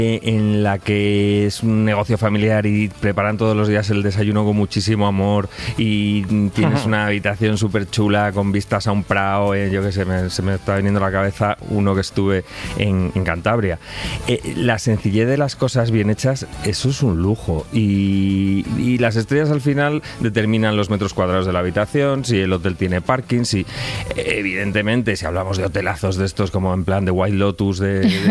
en la que es un negocio familiar y preparan todos los días el desayuno con muchísimo amor y tienes una habitación súper chula con vistas a un prado, yo qué sé, se me está viniendo a la cabeza uno que estuve en Cantabria. La sencillez de las cosas bien hechas, eso es un lujo, y las estrellas al final determinan los metros cuadrados de la habitación, si el hotel tiene parking, si evidentemente si hablamos de hotelazos de estos como en plan de White Lotus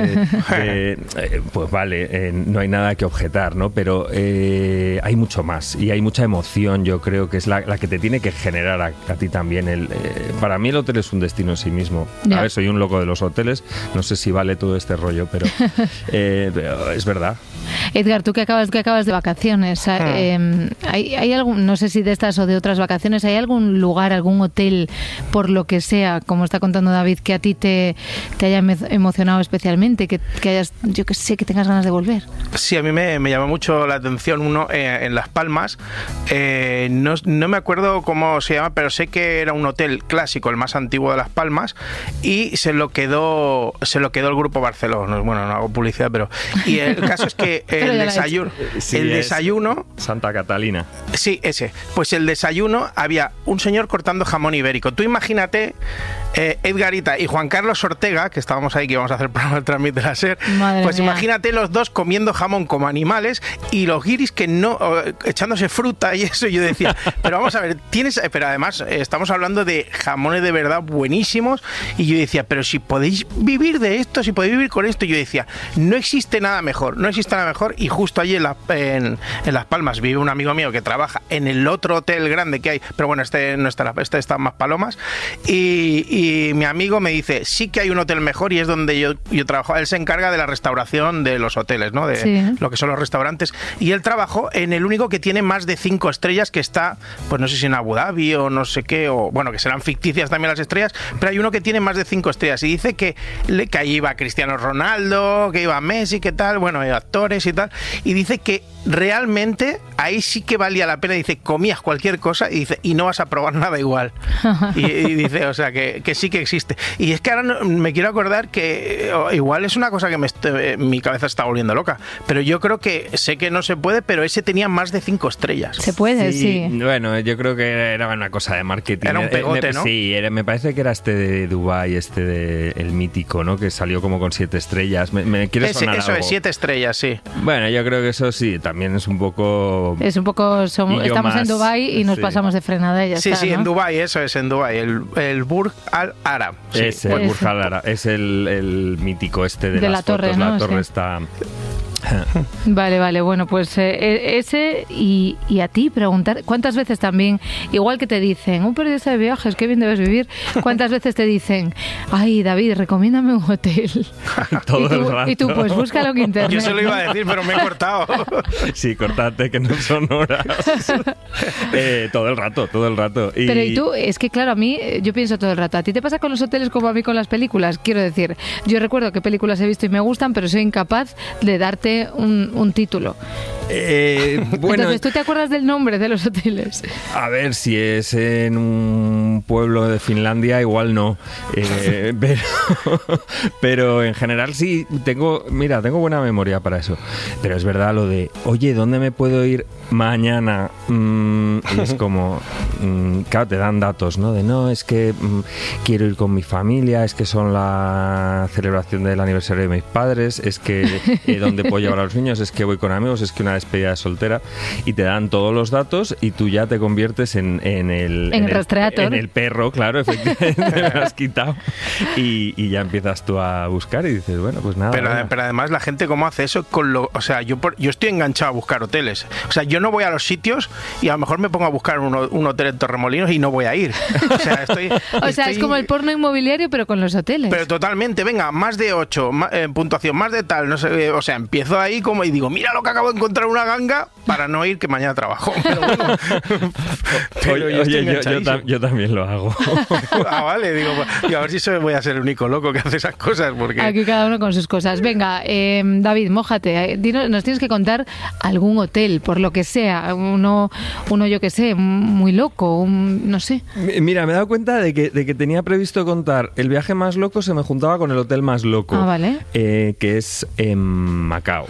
pues vale, no hay nada que objetar, ¿no? Pero hay mucho más y hay mucha emoción, yo creo que es la que te tiene que generar a ti también. Para mí el hotel es un destino en sí mismo. A ver, soy un loco de los hoteles, no sé si vale todo este rollo, pero es verdad. Edgar, tú que acabas de vacaciones, ¿hay algún, no sé si de estas o de otras vacaciones, hay algún lugar, algún hotel, por lo que sea, como está contando David, que a ti te haya emocionado especialmente, que hayas, yo que sé, que tengas ganas de volver? Sí, a mí me llamó mucho la atención uno en Las Palmas, no me acuerdo cómo se llama, pero sé que era un hotel clásico, el más antiguo de Las Palmas, y se lo quedó el Grupo Barceló. Bueno, no hago publicidad, pero... Y el caso es que el desayuno... Santa Catalina. Sí, ese. Pues el desayuno había un señor cortando jamón ibérico. Tú imagínate, Edgarita y Juan Carlos Ortega, que estábamos ahí, que íbamos a hacer el programa de Transmite la SER, pues mía. Imagínate los dos comiendo jamón como animales y los guiris que no, echándose fruta y eso. Y yo decía, pero vamos a ver, pero además estamos hablando de jamones de verdad buenísimos, y yo decía, pero si podéis vivir de esto, si podéis vivir con esto. Y yo decía, no existe nada mejor, y justo allí en Las Palmas vive un amigo mío que trabaja en el otro hotel grande que hay, pero bueno, este no está, este está en Maspalomas, y mi amigo me dice, sí que hay un hotel mejor, y es donde yo trabajo. Él se encarga de la restauración de los hoteles, ¿no? De lo que son los restaurantes, y él trabajó en el único que tiene más de 5 estrellas, que está, pues no sé si en Abu Dhabi o no sé qué, o bueno, que serán ficticias también las estrellas, pero hay uno que tiene más de 5 estrellas, y dice que ahí iba Cristiano Ronaldo, que iba Messi, que tal, bueno, actores y tal, y dice que realmente ahí sí que valía la pena. Dice, comías cualquier cosa, y dice, y no vas a probar nada igual. y dice, o sea, que sí que existe. Y es que ahora me quiero acordar que igual es una cosa que mi cabeza está volviendo loca, pero yo creo que sé que no se puede, pero ese tenía más de 5 estrellas. Se puede, sí. Bueno, yo creo que era una cosa de marketing. Era un pegote, ¿no? Sí, me parece que era de Dubái, el mítico, ¿no? Que salió como con 7 estrellas. ¿Me quiere sonar eso algo? Es 7 estrellas, sí. Bueno, yo creo que eso sí, también es un poco... estamos en Dubái y nos pasamos de frenada y ya está, Sí, ¿no? En Dubái, eso es, en Dubái, el Burj Al Arab. Sí. El Burj Al Arab, es el mítico de las la torre, fotos, ¿no? La torre está... Vale, bueno, pues ese y a ti preguntar, ¿cuántas veces también, igual que te dicen, un periodista de viajes, qué bien debes vivir, cuántas veces te dicen, ay, David, recomiéndame un hotel? Y tú, pues búscalo en internet. Yo se lo iba a decir, pero me he cortado. Sí, cortate, que no son horas. Todo el rato. Pero y tú, es que claro, a mí, yo pienso todo el rato, ¿a ti te pasa con los hoteles como a mí con las películas? Quiero decir, yo recuerdo qué películas he visto y me gustan, pero soy incapaz de darte un título. Bueno, entonces, ¿tú te acuerdas del nombre de los hoteles? A ver, si es en un pueblo de Finlandia, igual no. Pero en general sí, tengo buena memoria para eso. Pero es verdad lo de, oye, ¿dónde me puedo ir mañana? Y es como, claro, te dan datos, ¿no? No, es que quiero ir con mi familia, es que son la celebración del aniversario de mis padres, es que dónde puedo llevar a los niños, es que voy con amigos, es que una despedida de soltera, y te dan todos los datos y tú ya te conviertes en el rastreador. En el perro, claro, efectivamente, me lo has quitado, y ya empiezas tú a buscar y dices, bueno, pues nada. Pero además la gente cómo hace eso o sea, yo estoy enganchado a buscar hoteles. O sea, yo no voy a los sitios y a lo mejor me pongo a buscar un hotel en Torremolinos y no voy a ir. O sea, es como el porno inmobiliario, pero con los hoteles. Pero totalmente, venga, más de 8, puntuación, más de tal, no sé, o sea, empiezo ahí como y digo, mira lo que acabo de encontrar, una ganga, para no ir, que mañana trabajo. Pero bueno. Yo también lo hago. Vale, digo, a ver si voy a ser el único loco que hace esas cosas, porque... Aquí cada uno con sus cosas. Venga, David, mójate, nos tienes que contar algún hotel, por lo que sea, uno yo que sé, muy loco, loco, no sé. Mira, me he dado cuenta de que tenía previsto contar el viaje más loco, se me juntaba con el hotel más loco. Ah, vale. Que es en Macao.